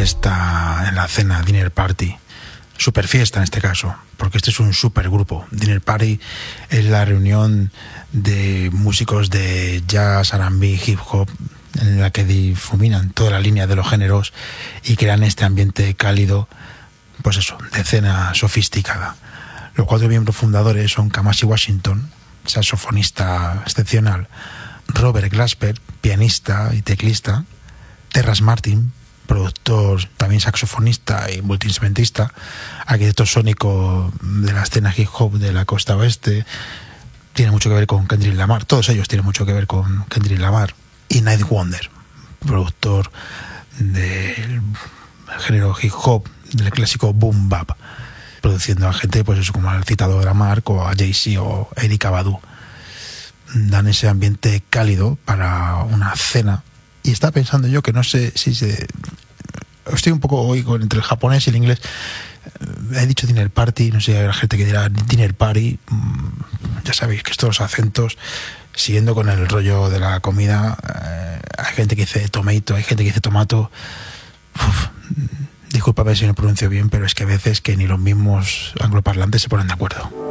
fiesta en la cena, dinner party, super fiesta en este caso, porque este es un super grupo. Dinner party es la reunión de músicos de jazz, R&B, hip hop, en la que difuminan toda la línea de los géneros y crean este ambiente cálido, pues eso, de cena sofisticada. Los 4 miembros fundadores son Kamasi Washington, saxofonista excepcional, Robert Glasper, pianista y teclista, Terrace Martin, productor, también saxofonista y multiinstrumentista, arquitecto sónico de la escena hip hop de la costa oeste, tiene mucho que ver con Kendrick Lamar, todos ellos tienen mucho que ver con Kendrick Lamar, y Night Wonder, productor del género hip hop, del clásico boom bap, produciendo a gente pues eso, como al citado Lamarck o a Jay-Z o Erykah Badu. Dan ese ambiente cálido para una cena. Y estaba pensando yo que no sé si se... Estoy un poco hoy entre el japonés y el inglés. He dicho dinner party, no sé, hay gente que dirá dinner party. Ya sabéis que estos los acentos, siguiendo con el rollo de la comida, hay gente que dice tomato, hay gente que dice tomato. Discúlpame si no pronuncio bien, pero es que a veces que ni los mismos angloparlantes se ponen de acuerdo.